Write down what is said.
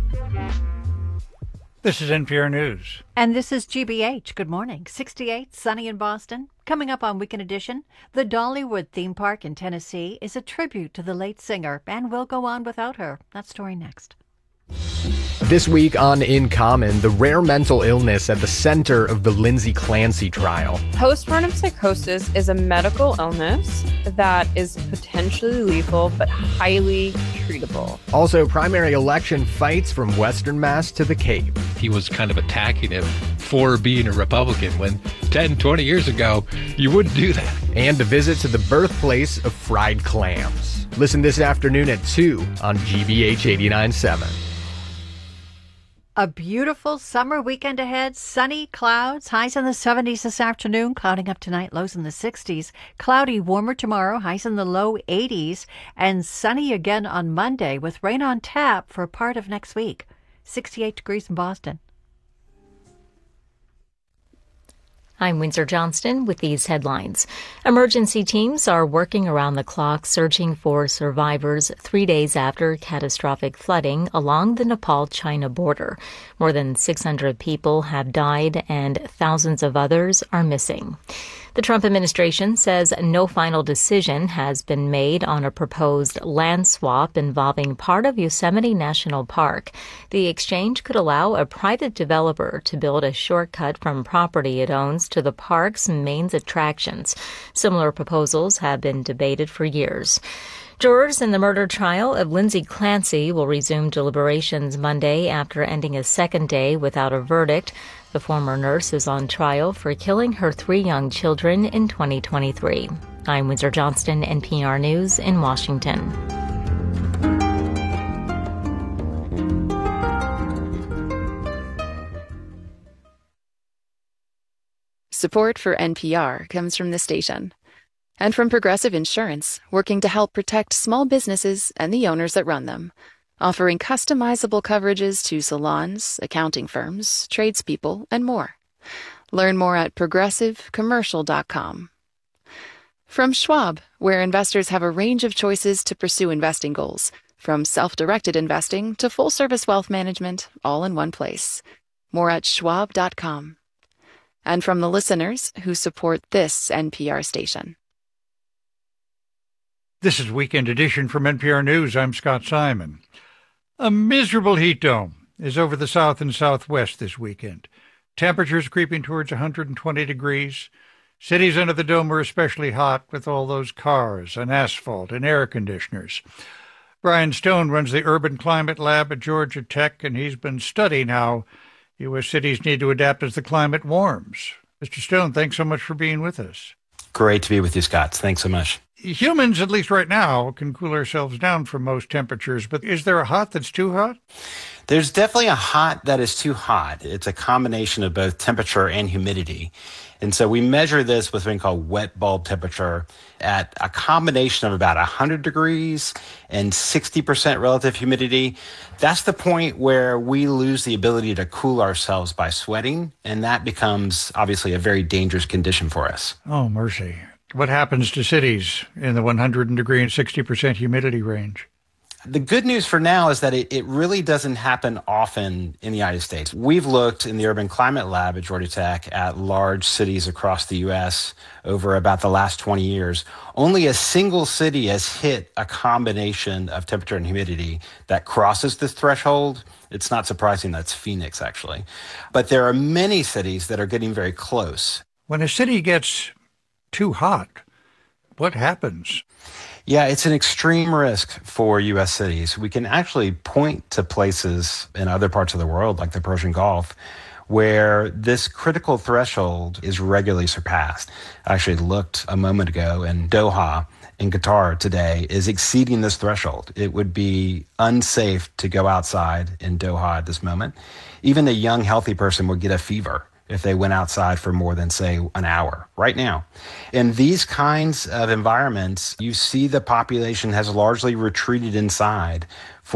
This is NPR News. And this is GBH. Good morning. 68, sunny in Boston. Coming up on Weekend Edition, the Dollywood theme park in Tennessee is a tribute to the late singer and will go on without her. That story next. This week on In Common, the rare mental illness at the center of the Lindsay Clancy trial. Postpartum psychosis is a medical illness that is potentially lethal but highly treatable. Also, primary election fights from Western Mass to the Cape. He was kind of attacking him for being a Republican when 10, 20 years ago, you wouldn't do that. And a visit to the birthplace of fried clams. Listen this afternoon at 2 on GBH 89.7. A beautiful summer weekend ahead. Sunny, clouds, highs in the 70s this afternoon, clouding up tonight, lows in the 60s. Cloudy, warmer tomorrow, highs in the low 80s, and sunny again on Monday with rain on tap for part of next week. 68 degrees in Boston. I'm Windsor Johnston with these headlines. Emergency teams are working around the clock searching for survivors 3 days after catastrophic flooding along the Nepal-China border. More than 600 people have died and thousands of others are missing. The Trump administration says no final decision has been made on a proposed land swap involving part of Yosemite National Park. The exchange could allow a private developer to build a shortcut from property it owns to the park's main attractions. Similar proposals have been debated for years. Jurors in the murder trial of Lindsay Clancy will resume deliberations Monday after ending a second day without a verdict. The former nurse is on trial for killing her 3 young children in 2023. I'm Windsor Johnston, NPR News in Washington. Support for NPR comes from the station and from Progressive Insurance, working to help protect small businesses and the owners that run them, offering customizable coverages to salons, accounting firms, tradespeople, and more. Learn more at progressivecommercial.com. From Schwab, where investors have a range of choices to pursue investing goals, from self-directed investing to full-service wealth management, all in one place. More at schwab.com. And from the listeners who support this NPR station. This is Weekend Edition from NPR News. I'm Scott Simon. A miserable heat dome is over the south and southwest this weekend. Temperatures creeping towards 120 degrees. Cities under the dome are especially hot with all those cars and asphalt and air conditioners. Brian Stone runs the Urban Climate Lab at Georgia Tech, and he's been studying how U.S. cities need to adapt as the climate warms. Mr. Stone, thanks so much for being with us. Great to be with you, Scott. Thanks so much. Humans, at least right now, can cool ourselves down from most temperatures, but is there a hot that's too hot? There's definitely a hot that is too hot. It's a combination of both temperature and humidity. And so we measure this with something called wet bulb temperature at a combination of about 100 degrees and 60% relative humidity. That's the point where we lose the ability to cool ourselves by sweating, and that becomes obviously a very dangerous condition for us. Oh, mercy. What happens to cities in the 100 degree and 60% humidity range? The good news for now is that it really doesn't happen often in the United States. We've looked in the Urban Climate Lab at Georgia Tech at large cities across the U.S. over about the last 20 years. Only a single city has hit a combination of temperature and humidity that crosses this threshold. It's not surprising, that's Phoenix, actually. But there are many cities that are getting very close. When a city gets too hot, what happens? Yeah, it's an extreme risk for U.S. cities. We can actually point to places in other parts of the world, like the Persian Gulf, where this critical threshold is regularly surpassed. I actually looked a moment ago, and Doha in Qatar today is exceeding this threshold. It would be unsafe to go outside in Doha at this moment. Even a young, healthy person would get a fever if they went outside for more than, say, an hour right now. In these kinds of environments, you see the population has largely retreated inside